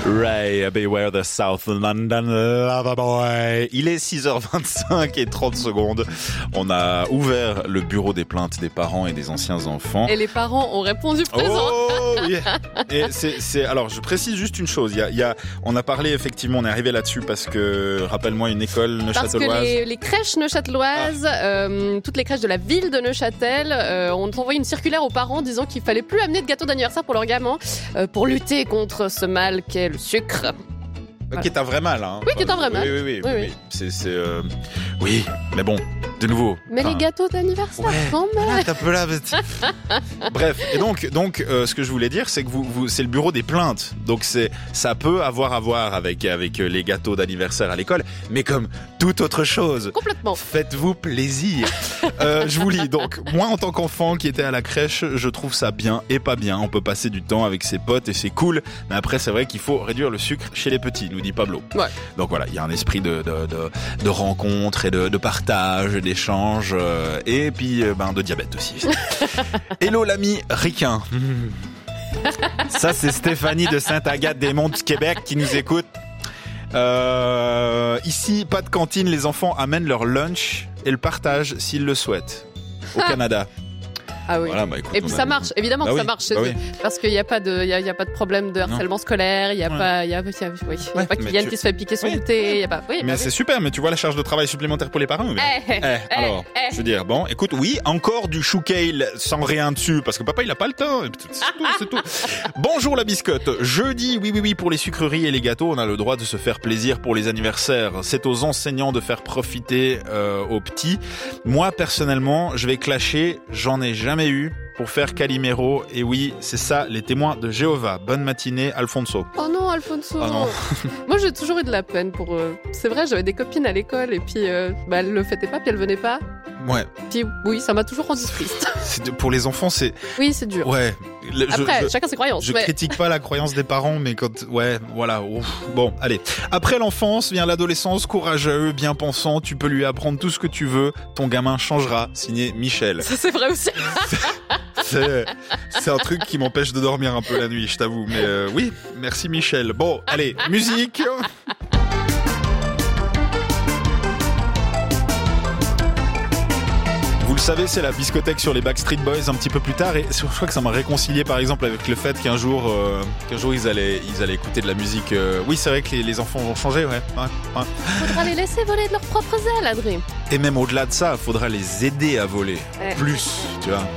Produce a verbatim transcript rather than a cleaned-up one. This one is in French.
Ray, Beware the South London Lover Boy. Il est six heures vingt-cinq et trente secondes. On a ouvert le bureau des plaintes des parents et des anciens enfants. Et les parents ont répondu présent. Oh, oui. Et c'est, c'est, alors, je précise juste une chose. Il y a, il y a, on a parlé, effectivement, on est arrivé là-dessus parce que, rappelle-moi, une école neuchâteloise. Parce que les, les crèches neuchâteloises, ah. euh, toutes les crèches de la ville de Neuchâtel, euh, ont envoyé une circulaire aux parents disant qu'il fallait plus amener de gâteaux d'anniversaire pour leurs gamins, euh, pour lutter contre ce mal qu'est le sucre. Voilà. Qui est un vrai mal, hein. Oui, qui est un vrai mal. Oui, oui, oui. oui, oui, oui. oui. C'est, c'est, euh... oui, mais bon, de nouveau. Mais enfin... les gâteaux d'anniversaire, ouais, quand même. Voilà, t'as un peu là. Bref, et donc, donc, euh, ce que je voulais dire, c'est que vous, vous, c'est le bureau des plaintes. Donc, c'est, ça peut avoir à voir avec, avec les gâteaux d'anniversaire à l'école, mais comme toute autre chose. Complètement. Faites-vous plaisir. euh, je vous lis. Donc, moi, en tant qu'enfant qui était à la crèche, je trouve ça bien et pas bien. On peut passer du temps avec ses potes et c'est cool. Mais après, c'est vrai qu'il faut réduire le sucre chez les petits, nous dit Pablo. Ouais. Donc voilà, il y a un esprit de, de, de, de rencontre et de, de partage, d'échange, euh, et puis euh, ben, de diabète aussi. Hello l'ami Riquin. Ça, c'est Stéphanie de Sainte-Agathe-des-Monts du Québec qui nous écoute. Euh, ici, pas de cantine, les enfants amènent leur lunch et le partagent s'ils le souhaitent. Au Canada. Ah oui. Voilà, bah, écoute, et puis ça a... marche, évidemment bah que oui, ça marche chez bah eux. oui. Parce qu'il n'y a pas de, il y a, il y a pas de problème de harcèlement non. scolaire, il n'y a ouais. pas, il y a, il y a, oui, il y a ouais, pas Kylian tu... qui se fait piquer son oui. goûter, il y a pas, oui. Mais bah, c'est oui. super, mais tu vois la charge de travail supplémentaire pour les parents, mais... Eh, eh, eh, alors, eh. je veux dire, bon, écoute, oui, encore du chou kale sans rien dessus, parce que papa, il a pas le temps, c'est tout, c'est tout. Bonjour la biscotte. Jeudi, oui, oui, oui, pour les sucreries et les gâteaux, on a le droit de se faire plaisir pour les anniversaires. C'est aux enseignants de faire profiter euh, aux petits. Moi, personnellement, je vais clasher, j'en ai jamais eu. Pour faire Calimero, et oui, c'est ça, les témoins de Jéhovah. Bonne matinée, Alfonso. Oh non, Alfonso. Oh non. Moi, j'ai toujours eu de la peine pour eux. C'est vrai, j'avais des copines à l'école, et puis euh, bah, elles le fêtaient pas, puis elles venaient pas. Ouais. Puis oui, ça m'a toujours rendu triste. C'est de, pour les enfants, c'est... Oui, c'est dur. Ouais. Le, Après, je, chacun ses croyances. Je mais... critique pas la croyance des parents, mais quand... Ouais, voilà. Ouf. Bon, allez. Après l'enfance vient l'adolescence, courageux, bien pensant, tu peux lui apprendre tout ce que tu veux, ton gamin changera. Signé Michel. Ça, c'est vrai aussi. C'est, c'est un truc qui m'empêche de dormir un peu la nuit, je t'avoue. Mais euh, oui, merci Michel. Bon, allez, musique. Vous le savez, c'est la biscothèque sur les Backstreet Boys un petit peu plus tard, et je crois que ça m'a réconcilié par exemple avec le fait qu'un jour, euh, qu'un jour ils allaient, ils allaient écouter de la musique. Euh... Oui, c'est vrai que les, les enfants vont changer, ouais. ouais, ouais. Faudra les laisser voler de leurs propres ailes, Adrien. Et même au-delà de ça, faudra les aider à voler. Ouais. Plus, tu vois.